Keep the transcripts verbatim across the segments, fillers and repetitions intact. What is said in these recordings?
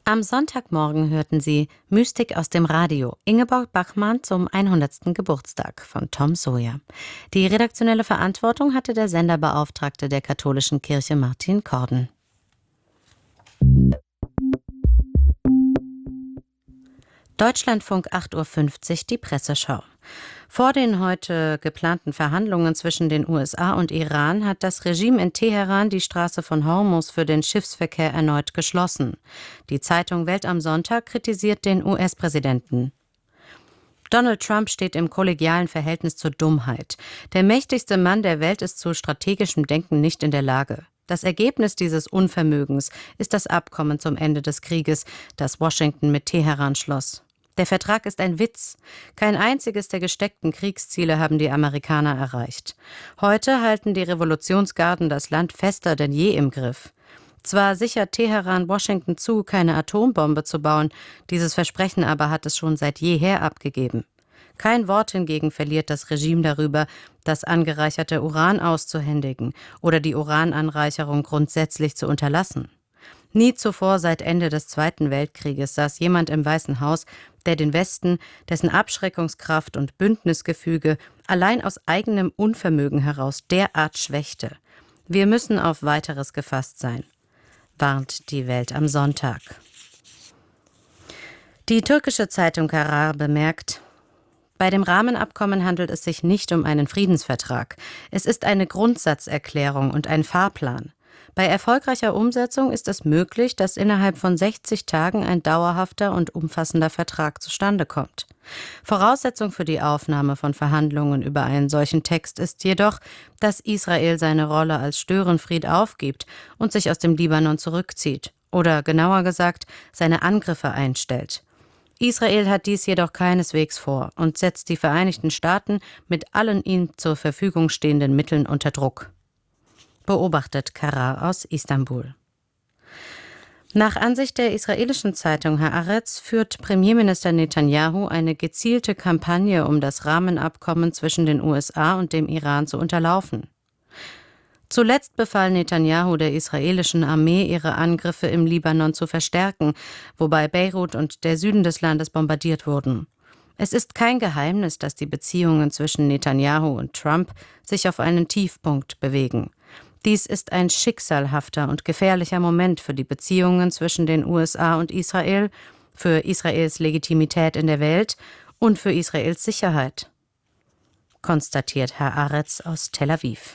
Am Sonntagmorgen hörten Sie Mystik aus dem Radio, Ingeborg Bachmann zum hundertsten Geburtstag von Tom Sawyer. Die redaktionelle Verantwortung hatte der Senderbeauftragte der katholischen Kirche Martin Korden. Deutschlandfunk acht Uhr fünfzig, die Presseschau. Vor den heute geplanten Verhandlungen zwischen den U S A und Iran hat das Regime in Teheran die Straße von Hormuz für den Schiffsverkehr erneut geschlossen. Die Zeitung Welt am Sonntag kritisiert den U S-Präsidenten. Donald Trump steht im kollegialen Verhältnis zur Dummheit. Der mächtigste Mann der Welt ist zu strategischem Denken nicht in der Lage. Das Ergebnis dieses Unvermögens ist das Abkommen zum Ende des Krieges, das Washington mit Teheran schloss. Der Vertrag ist ein Witz. Kein einziges der gesteckten Kriegsziele haben die Amerikaner erreicht. Heute halten die Revolutionsgarden das Land fester denn je im Griff. Zwar sichert Teheran Washington zu, keine Atombombe zu bauen, dieses Versprechen aber hat es schon seit jeher abgegeben. Kein Wort hingegen verliert das Regime darüber, das angereicherte Uran auszuhändigen oder die Urananreicherung grundsätzlich zu unterlassen. Nie zuvor seit Ende des Zweiten Weltkrieges saß jemand im Weißen Haus, der den Westen, dessen Abschreckungskraft und Bündnisgefüge allein aus eigenem Unvermögen heraus derart schwächte. Wir müssen auf Weiteres gefasst sein, warnt die Welt am Sonntag. Die türkische Zeitung Karar bemerkt: Bei dem Rahmenabkommen handelt es sich nicht um einen Friedensvertrag. Es ist eine Grundsatzerklärung und ein Fahrplan. Bei erfolgreicher Umsetzung ist es möglich, dass innerhalb von sechzig Tagen ein dauerhafter und umfassender Vertrag zustande kommt. Voraussetzung für die Aufnahme von Verhandlungen über einen solchen Text ist jedoch, dass Israel seine Rolle als Störenfried aufgibt und sich aus dem Libanon zurückzieht oder genauer gesagt seine Angriffe einstellt. Israel hat dies jedoch keineswegs vor und setzt die Vereinigten Staaten mit allen ihm zur Verfügung stehenden Mitteln unter Druck. Beobachtet Karar aus Istanbul. Nach Ansicht der israelischen Zeitung Haaretz führt Premierminister Netanyahu eine gezielte Kampagne, um das Rahmenabkommen zwischen den U S A und dem Iran zu unterlaufen. Zuletzt befahl Netanyahu der israelischen Armee, ihre Angriffe im Libanon zu verstärken, wobei Beirut und der Süden des Landes bombardiert wurden. Es ist kein Geheimnis, dass die Beziehungen zwischen Netanyahu und Trump sich auf einen Tiefpunkt bewegen. Dies ist ein schicksalhafter und gefährlicher Moment für die Beziehungen zwischen den U S A und Israel, für Israels Legitimität in der Welt und für Israels Sicherheit, konstatiert Haaretz aus Tel Aviv.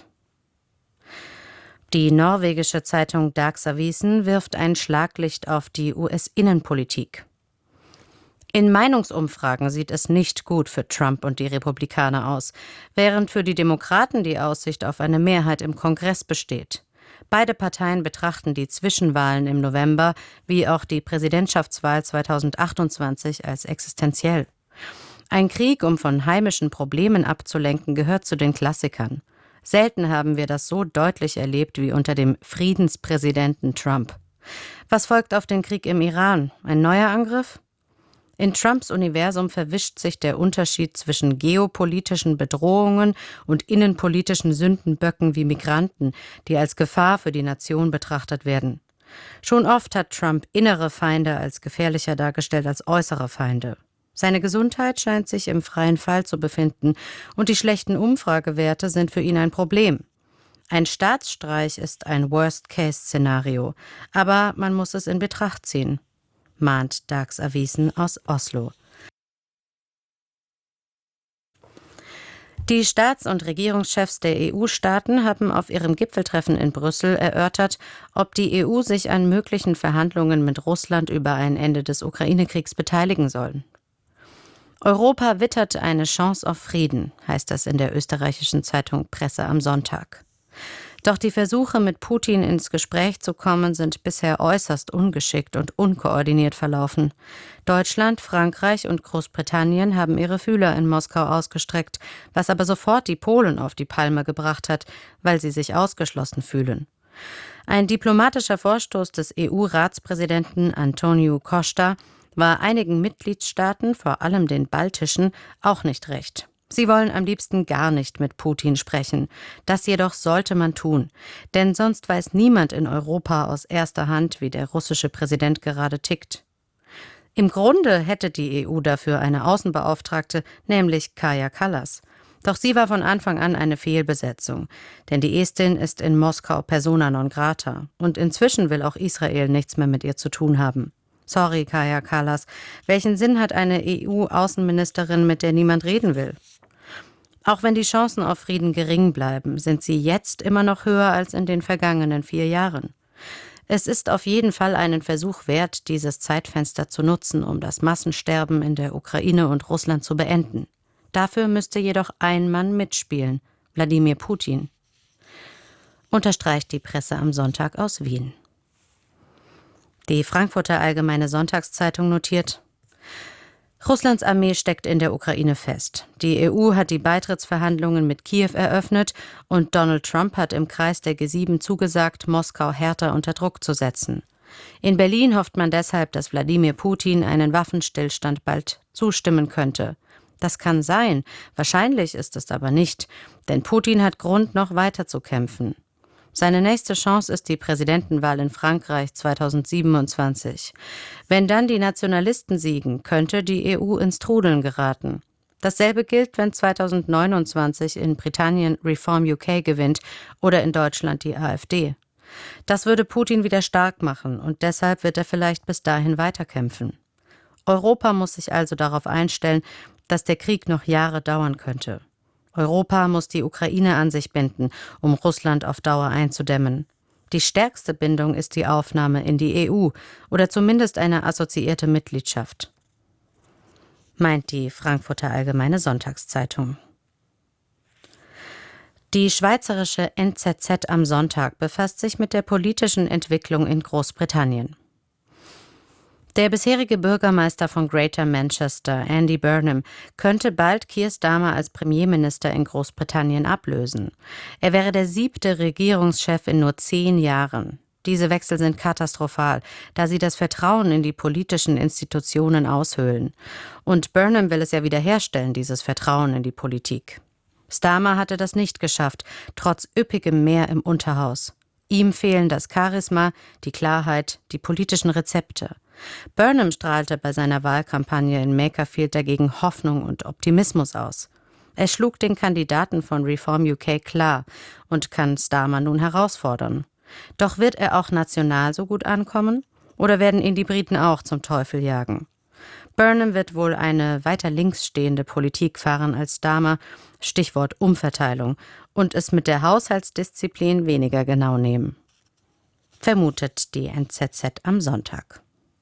Die norwegische Zeitung Dagsavisen wirft ein Schlaglicht auf die U S-Innenpolitik. In Meinungsumfragen sieht es nicht gut für Trump und die Republikaner aus, während für die Demokraten die Aussicht auf eine Mehrheit im Kongress besteht. Beide Parteien betrachten die Zwischenwahlen im November wie auch die Präsidentschaftswahl zweitausendachtundzwanzig als existenziell. Ein Krieg, um von heimischen Problemen abzulenken, gehört zu den Klassikern. Selten haben wir das so deutlich erlebt wie unter dem Friedenspräsidenten Trump. Was folgt auf den Krieg im Iran? Ein neuer Angriff? In Trumps Universum verwischt sich der Unterschied zwischen geopolitischen Bedrohungen und innenpolitischen Sündenböcken wie Migranten, die als Gefahr für die Nation betrachtet werden. Schon oft hat Trump innere Feinde als gefährlicher dargestellt als äußere Feinde. Seine Gesundheit scheint sich im freien Fall zu befinden und die schlechten Umfragewerte sind für ihn ein Problem. Ein Staatsstreich ist ein Worst-Case-Szenario, aber man muss es in Betracht ziehen, mahnt Dagsavisen aus Oslo. Die Staats- und Regierungschefs der E U-Staaten haben auf ihrem Gipfeltreffen in Brüssel erörtert, ob die E U sich an möglichen Verhandlungen mit Russland über ein Ende des Ukraine-Kriegs beteiligen soll. Europa wittert eine Chance auf Frieden, heißt es in der österreichischen Zeitung Presse am Sonntag. Doch die Versuche, mit Putin ins Gespräch zu kommen, sind bisher äußerst ungeschickt und unkoordiniert verlaufen. Deutschland, Frankreich und Großbritannien haben ihre Fühler in Moskau ausgestreckt, was aber sofort die Polen auf die Palme gebracht hat, weil sie sich ausgeschlossen fühlen. Ein diplomatischer Vorstoß des E U-Ratspräsidenten Antonio Costa war einigen Mitgliedstaaten, vor allem den baltischen, auch nicht recht. Sie wollen am liebsten gar nicht mit Putin sprechen. Das jedoch sollte man tun, denn sonst weiß niemand in Europa aus erster Hand, wie der russische Präsident gerade tickt. Im Grunde hätte die E U dafür eine Außenbeauftragte, nämlich Kaja Kallas. Doch sie war von Anfang an eine Fehlbesetzung, denn die Estin ist in Moskau persona non grata und inzwischen will auch Israel nichts mehr mit ihr zu tun haben. Sorry, Kaja Kallas, welchen Sinn hat eine E U-Außenministerin, mit der niemand reden will? Auch wenn die Chancen auf Frieden gering bleiben, sind sie jetzt immer noch höher als in den vergangenen vier Jahren. Es ist auf jeden Fall einen Versuch wert, dieses Zeitfenster zu nutzen, um das Massensterben in der Ukraine und Russland zu beenden. Dafür müsste jedoch ein Mann mitspielen, Wladimir Putin. Unterstreicht die Presse am Sonntag aus Wien. Die Frankfurter Allgemeine Sonntagszeitung notiert: Russlands Armee steckt in der Ukraine fest. Die E U hat die Beitrittsverhandlungen mit Kiew eröffnet und Donald Trump hat im Kreis der G sieben zugesagt, Moskau härter unter Druck zu setzen. In Berlin hofft man deshalb, dass Wladimir Putin einen Waffenstillstand bald zustimmen könnte. Das kann sein, wahrscheinlich ist es aber nicht, denn Putin hat Grund, noch weiter zu kämpfen. Seine nächste Chance ist die Präsidentenwahl in Frankreich zweitausendsiebenundzwanzig. Wenn dann die Nationalisten siegen, könnte die E U ins Trudeln geraten. Dasselbe gilt, wenn zweitausendneunundzwanzig in Britannien Reform U K gewinnt oder in Deutschland die AfD. Das würde Putin wieder stark machen und deshalb wird er vielleicht bis dahin weiterkämpfen. Europa muss sich also darauf einstellen, dass der Krieg noch Jahre dauern könnte. Europa muss die Ukraine an sich binden, um Russland auf Dauer einzudämmen. Die stärkste Bindung ist die Aufnahme in die E U oder zumindest eine assoziierte Mitgliedschaft, meint die Frankfurter Allgemeine Sonntagszeitung. Die schweizerische N Z Z am Sonntag befasst sich mit der politischen Entwicklung in Großbritannien. Der bisherige Bürgermeister von Greater Manchester, Andy Burnham, könnte bald Keir Starmer als Premierminister in Großbritannien ablösen. Er wäre der siebte Regierungschef in nur zehn Jahren. Diese Wechsel sind katastrophal, da sie das Vertrauen in die politischen Institutionen aushöhlen. Und Burnham will es ja wiederherstellen, dieses Vertrauen in die Politik. Starmer hatte das nicht geschafft, trotz üppigem Mehr im Unterhaus. Ihm fehlen das Charisma, die Klarheit, die politischen Rezepte. Burnham strahlte bei seiner Wahlkampagne in Makerfield dagegen Hoffnung und Optimismus aus. Er schlug den Kandidaten von Reform U K klar und kann Starmer nun herausfordern. Doch wird er auch national so gut ankommen? Oder werden ihn die Briten auch zum Teufel jagen? Burnham wird wohl eine weiter links stehende Politik fahren als Starmer, Stichwort Umverteilung, und es mit der Haushaltsdisziplin weniger genau nehmen. Vermutet die N Z Z am Sonntag.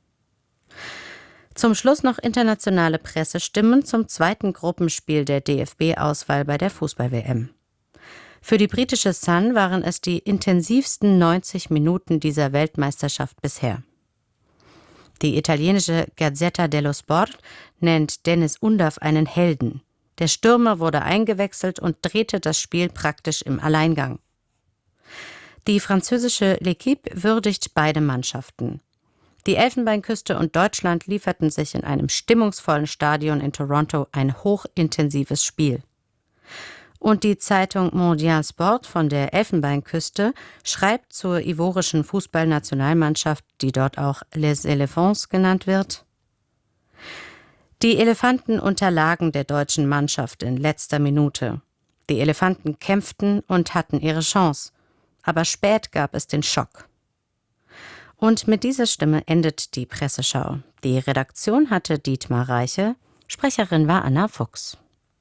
Zum Schluss noch internationale Pressestimmen zum zweiten Gruppenspiel der D F B-Auswahl bei der Fußball-W M. Für die britische Sun waren es die intensivsten neunzig Minuten dieser Weltmeisterschaft bisher. Die italienische Gazzetta dello Sport nennt Dennis Undav einen Helden. Der Stürmer wurde eingewechselt und drehte das Spiel praktisch im Alleingang. Die französische L'Équipe würdigt beide Mannschaften. Die Elfenbeinküste und Deutschland lieferten sich in einem stimmungsvollen Stadion in Toronto ein hochintensives Spiel. Und die Zeitung Mondial Sport von der Elfenbeinküste schreibt zur ivorischen Fußballnationalmannschaft, die dort auch Les Elephants genannt wird: Die Elefanten unterlagen der deutschen Mannschaft in letzter Minute. Die Elefanten kämpften und hatten ihre Chance, aber spät gab es den Schock. Und mit dieser Stimme endet die Presseschau. Die Redaktion hatte Dietmar Reiche, Sprecherin war Anna Fuchs.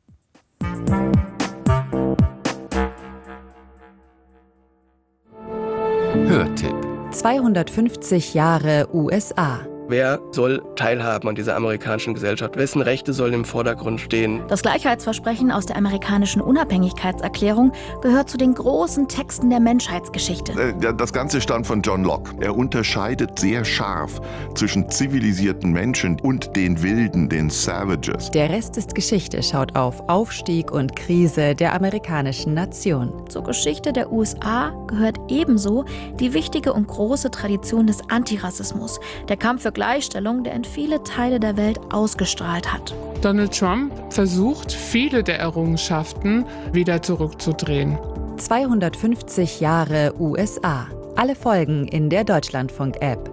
Hörtipp: zweihundertfünfzig Jahre U S A. Wer soll teilhaben an dieser amerikanischen Gesellschaft? Wessen Rechte sollen im Vordergrund stehen? Das Gleichheitsversprechen aus der amerikanischen Unabhängigkeitserklärung gehört zu den großen Texten der Menschheitsgeschichte. Das Ganze stammt von John Locke. Er unterscheidet sehr scharf zwischen zivilisierten Menschen und den Wilden, den Savages. Der Rest ist Geschichte schaut auf Aufstieg und Krise der amerikanischen Nation. Zur Geschichte der U S A gehört ebenso die wichtige und große Tradition des Antirassismus, der Kampf für Gleichstellung, der in viele Teile der Welt ausgestrahlt hat. Donald Trump versucht, viele der Errungenschaften wieder zurückzudrehen. zweihundertfünfzig Jahre U S A. Alle Folgen in der Deutschlandfunk-App.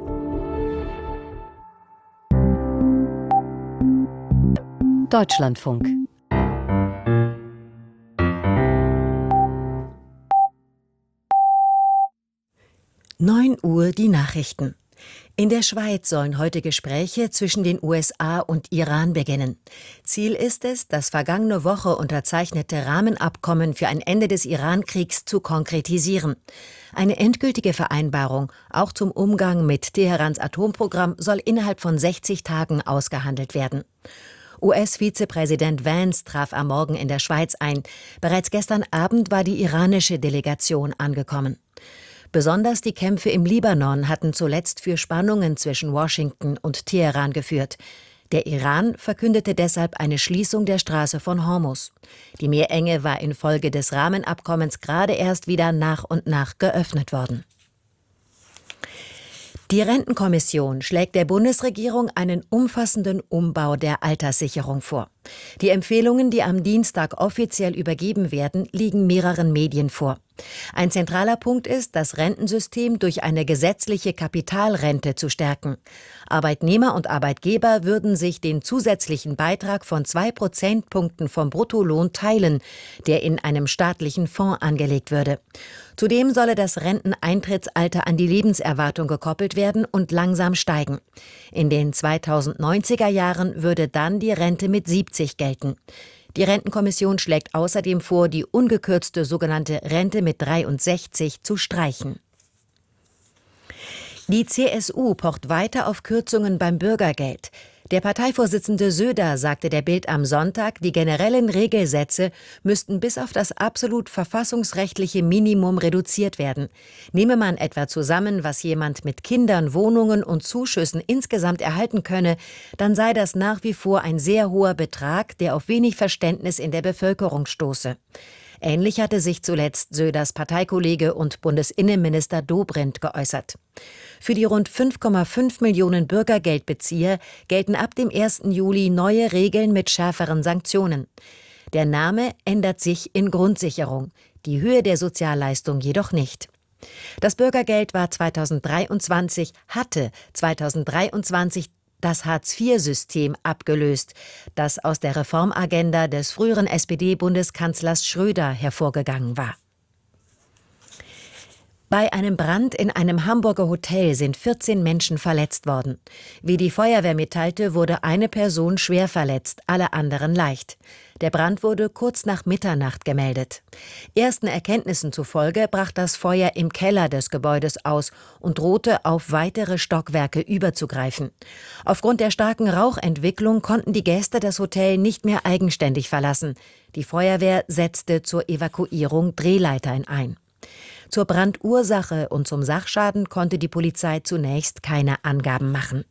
Deutschlandfunk. neun Uhr die Nachrichten. In der Schweiz sollen heute Gespräche zwischen den U S A und Iran beginnen. Ziel ist es, das vergangene Woche unterzeichnete Rahmenabkommen für ein Ende des Iran-Kriegs zu konkretisieren. Eine endgültige Vereinbarung, auch zum Umgang mit Teherans Atomprogramm, soll innerhalb von sechzig Tagen ausgehandelt werden. U S-Vizepräsident Vance traf am Morgen in der Schweiz ein. Bereits gestern Abend war die iranische Delegation angekommen. Besonders die Kämpfe im Libanon hatten zuletzt für Spannungen zwischen Washington und Teheran geführt. Der Iran verkündete deshalb eine Schließung der Straße von Hormuz. Die Meerenge war infolge des Rahmenabkommens gerade erst wieder nach und nach geöffnet worden. Die Rentenkommission schlägt der Bundesregierung einen umfassenden Umbau der Alterssicherung vor. Die Empfehlungen, die am Dienstag offiziell übergeben werden, liegen mehreren Medien vor. Ein zentraler Punkt ist, das Rentensystem durch eine gesetzliche Kapitalrente zu stärken. Arbeitnehmer und Arbeitgeber würden sich den zusätzlichen Beitrag von zwei Prozentpunkten vom Bruttolohn teilen, der in einem staatlichen Fonds angelegt würde. Zudem solle das Renteneintrittsalter an die Lebenserwartung gekoppelt werden und langsam steigen. In den zweitausendneunziger Jahren würde dann die Rente mit siebzig gelten. Die Rentenkommission schlägt außerdem vor, die ungekürzte sogenannte Rente mit dreiundsechzig zu streichen. Die C S U pocht weiter auf Kürzungen beim Bürgergeld. Der Parteivorsitzende Söder sagte der Bild am Sonntag, die generellen Regelsätze müssten bis auf das absolut verfassungsrechtliche Minimum reduziert werden. Nehme man etwa zusammen, was jemand mit Kindern, Wohnungen und Zuschüssen insgesamt erhalten könne, dann sei das nach wie vor ein sehr hoher Betrag, der auf wenig Verständnis in der Bevölkerung stoße. Ähnlich hatte sich zuletzt Söders Parteikollege und Bundesinnenminister Dobrindt geäußert. Für die rund fünf Komma fünf Millionen Bürgergeldbezieher gelten ab dem ersten Juli neue Regeln mit schärferen Sanktionen. Der Name ändert sich in Grundsicherung, die Höhe der Sozialleistung jedoch nicht. Das Bürgergeld war zweitausenddreiundzwanzig, hatte zweitausenddreiundzwanzig das Hartz vier System abgelöst, das aus der Reformagenda des früheren S P D-Bundeskanzlers Schröder hervorgegangen war. Bei einem Brand in einem Hamburger Hotel sind vierzehn Menschen verletzt worden. Wie die Feuerwehr mitteilte, wurde eine Person schwer verletzt, alle anderen leicht. Der Brand wurde kurz nach Mitternacht gemeldet. Ersten Erkenntnissen zufolge brach das Feuer im Keller des Gebäudes aus und drohte auf weitere Stockwerke überzugreifen. Aufgrund der starken Rauchentwicklung konnten die Gäste das Hotel nicht mehr eigenständig verlassen. Die Feuerwehr setzte zur Evakuierung Drehleitern ein. Zur Brandursache und zum Sachschaden konnte die Polizei zunächst keine Angaben machen.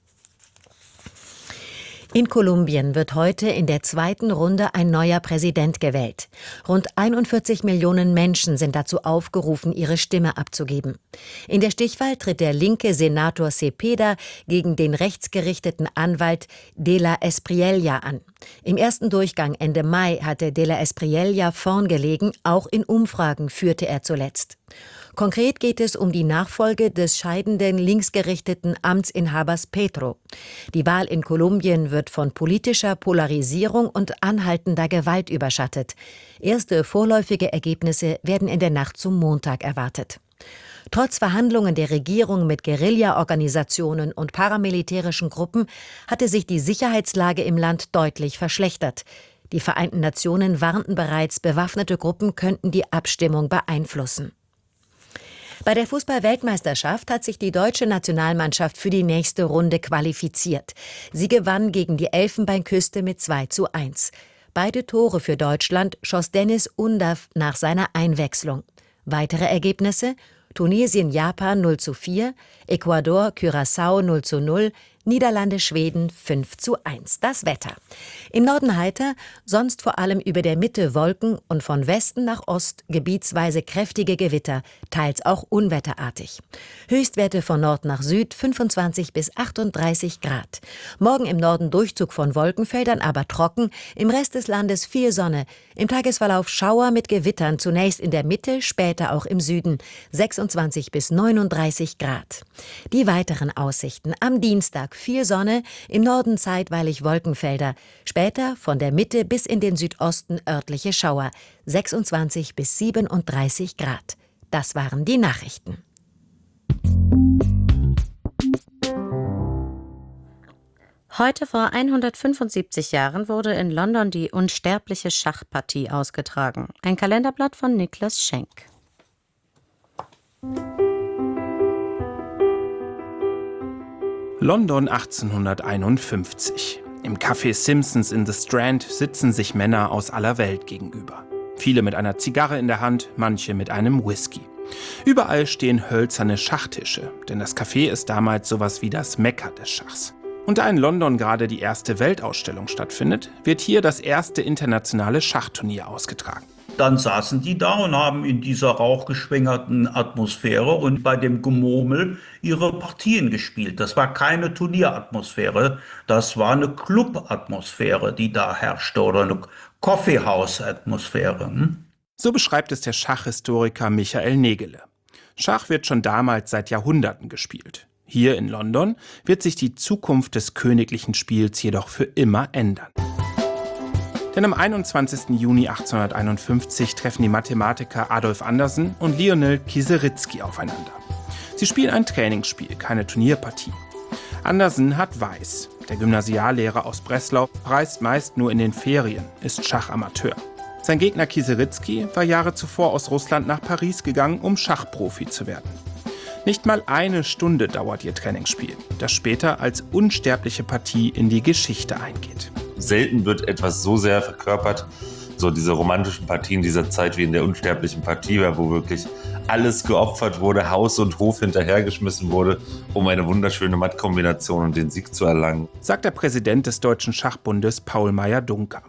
In Kolumbien wird heute in der zweiten Runde ein neuer Präsident gewählt. Rund einundvierzig Millionen Menschen sind dazu aufgerufen, ihre Stimme abzugeben. In der Stichwahl tritt der linke Senator Cepeda gegen den rechtsgerichteten Anwalt De La Espriella an. Im ersten Durchgang Ende Mai hatte De La Espriella vorn gelegen, auch in Umfragen führte er zuletzt. Konkret geht es um die Nachfolge des scheidenden linksgerichteten Amtsinhabers Petro. Die Wahl in Kolumbien wird von politischer Polarisierung und anhaltender Gewalt überschattet. Erste vorläufige Ergebnisse werden in der Nacht zum Montag erwartet. Trotz Verhandlungen der Regierung mit Guerilla-Organisationen und paramilitärischen Gruppen hatte sich die Sicherheitslage im Land deutlich verschlechtert. Die Vereinten Nationen warnten bereits, bewaffnete Gruppen könnten die Abstimmung beeinflussen. Bei der Fußball-Weltmeisterschaft hat sich die deutsche Nationalmannschaft für die nächste Runde qualifiziert. Sie gewann gegen die Elfenbeinküste mit zwei zu eins. Beide Tore für Deutschland schoss Dennis Undav nach seiner Einwechslung. Weitere Ergebnisse: Tunesien-Japan null zu vier, Ecuador-Curaçao null zu null, Niederlande, Schweden fünf zu eins. Das Wetter. Im Norden heiter, sonst vor allem über der Mitte Wolken und von Westen nach Ost gebietsweise kräftige Gewitter, teils auch unwetterartig. Höchstwerte von Nord nach Süd fünfundzwanzig bis achtunddreißig Grad. Morgen im Norden Durchzug von Wolkenfeldern, aber trocken, im Rest des Landes viel Sonne. Im Tagesverlauf Schauer mit Gewittern, zunächst in der Mitte, später auch im Süden, sechsundzwanzig bis neununddreißig Grad. Die weiteren Aussichten: am Dienstag viel Sonne, im Norden zeitweilig Wolkenfelder, später von der Mitte bis in den Südosten örtliche Schauer, sechsundzwanzig bis siebenunddreißig Grad. Das waren die Nachrichten. Heute vor hundertfünfundsiebzig Jahren wurde in London die unsterbliche Schachpartie ausgetragen. Ein Kalenderblatt von Niklas Schenk. London achtzehnhunderteinundfünfzig. Im Café Simpsons in The Strand sitzen sich Männer aus aller Welt gegenüber. Viele mit einer Zigarre in der Hand, manche mit einem Whisky. Überall stehen hölzerne Schachtische, denn das Café ist damals sowas wie das Mekka des Schachs. Und da in London gerade die erste Weltausstellung stattfindet, wird hier das erste internationale Schachturnier ausgetragen. Dann saßen die da und haben in dieser rauchgeschwängerten Atmosphäre und bei dem Gemurmel ihre Partien gespielt. Das war keine Turnieratmosphäre, das war eine Clubatmosphäre, die da herrschte, oder eine Coffeehouse-Atmosphäre. Hm? So beschreibt es der Schachhistoriker Michael Nägele. Schach wird schon damals seit Jahrhunderten gespielt. Hier in London wird sich die Zukunft des königlichen Spiels jedoch für immer ändern. Denn am einundzwanzigsten Juni achtzehnhunderteinundfünfzig treffen die Mathematiker Adolf Anderssen und Lionel Kieseritzky aufeinander. Sie spielen ein Trainingsspiel, keine Turnierpartie. Anderssen hat Weiß. Der Gymnasiallehrer aus Breslau reist meist nur in den Ferien, ist Schachamateur. Sein Gegner Kieseritzky war Jahre zuvor aus Russland nach Paris gegangen, um Schachprofi zu werden. Nicht mal eine Stunde dauert ihr Trainingsspiel, das später als unsterbliche Partie in die Geschichte eingeht. Selten wird etwas so sehr verkörpert, so diese romantischen Partien dieser Zeit wie in der unsterblichen Partie, wo wirklich alles geopfert wurde, Haus und Hof hinterhergeschmissen wurde, um eine wunderschöne Mattkombination und den Sieg zu erlangen, sagt der Präsident des Deutschen Schachbundes Paul Meyer-Dunker.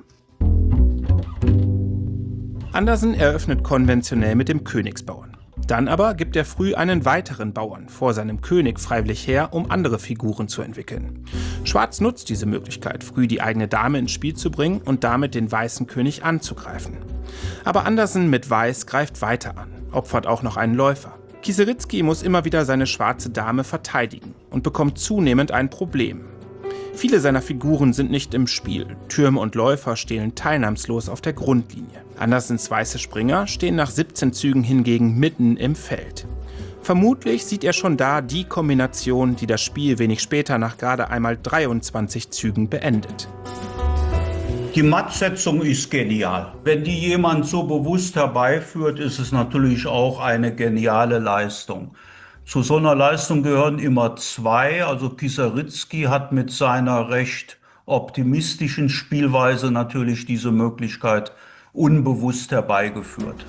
Anderssen eröffnet konventionell mit dem Königsbauern. Dann aber gibt er früh einen weiteren Bauern vor seinem König freiwillig her, um andere Figuren zu entwickeln. Schwarz nutzt diese Möglichkeit, früh die eigene Dame ins Spiel zu bringen und damit den weißen König anzugreifen. Aber Anderssen mit Weiß greift weiter an, opfert auch noch einen Läufer. Kieseritzky muss immer wieder seine schwarze Dame verteidigen und bekommt zunehmend ein Problem. Viele seiner Figuren sind nicht im Spiel. Türme und Läufer stehen teilnahmslos auf der Grundlinie. Andersens weiße Springer stehen nach siebzehn Zügen hingegen mitten im Feld. Vermutlich sieht er schon da die Kombination, die das Spiel wenig später nach gerade einmal dreiundzwanzig Zügen beendet. Die Mattsetzung ist genial. Wenn die jemand so bewusst herbeiführt, ist es natürlich auch eine geniale Leistung. Zu so einer Leistung gehören immer zwei. Also Kieseritzky hat mit seiner recht optimistischen Spielweise natürlich diese Möglichkeit unbewusst herbeigeführt.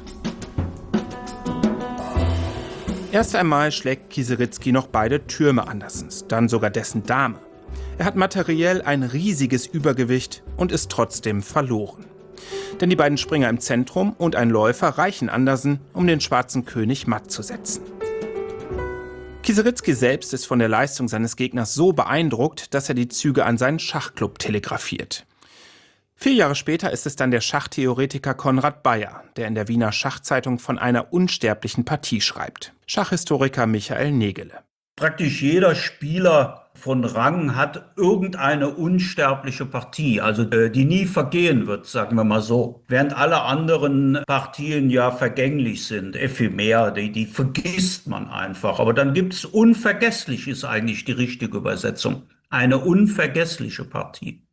Erst einmal schlägt Kieseritzky noch beide Türme Anderssens, dann sogar dessen Dame. Er hat materiell ein riesiges Übergewicht und ist trotzdem verloren. Denn die beiden Springer im Zentrum und ein Läufer reichen Anderssen, um den schwarzen König matt zu setzen. Kieseritzky selbst ist von der Leistung seines Gegners so beeindruckt, dass er die Züge an seinen Schachclub telegrafiert. Vier Jahre später ist es dann der Schachtheoretiker Konrad Bayer, der in der Wiener Schachzeitung von einer unsterblichen Partie schreibt. Schachhistoriker Michael Nägele. Praktisch jeder Spieler von Rang hat irgendeine unsterbliche Partie, also die nie vergehen wird, sagen wir mal so. Während alle anderen Partien ja vergänglich sind, ephemer, die, die vergisst man einfach. Aber dann gibt es unvergesslich, ist eigentlich die richtige Übersetzung. Eine unvergessliche Partie.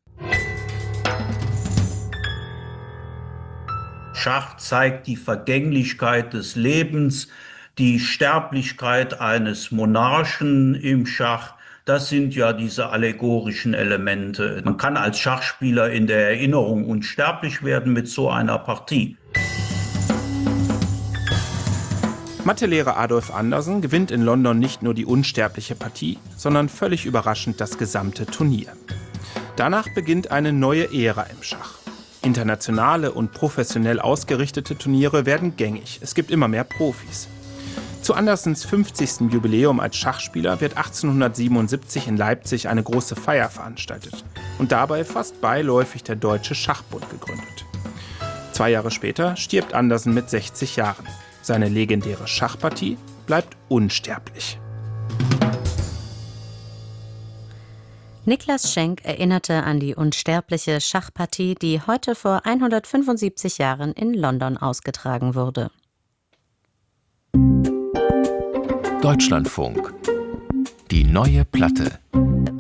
Schach zeigt die Vergänglichkeit des Lebens, die Sterblichkeit eines Monarchen im Schach. Das sind ja diese allegorischen Elemente. Man kann als Schachspieler in der Erinnerung unsterblich werden mit so einer Partie. Mathelehrer Adolf Andersen gewinnt in London nicht nur die unsterbliche Partie, sondern völlig überraschend das gesamte Turnier. Danach beginnt eine neue Ära im Schach. Internationale und professionell ausgerichtete Turniere werden gängig. Es gibt immer mehr Profis. Zu Andersens fünfzigsten Jubiläum als Schachspieler wird achtzehnhundertsiebenundsiebzig in Leipzig eine große Feier veranstaltet und dabei fast beiläufig der Deutsche Schachbund gegründet. Zwei Jahre später stirbt Andersen mit sechzig Jahren. Seine legendäre Schachpartie bleibt unsterblich. Niklas Schenk erinnerte an die unsterbliche Schachpartie, die heute vor hundertfünfundsiebzig Jahren in London ausgetragen wurde. Deutschlandfunk. Die neue Platte.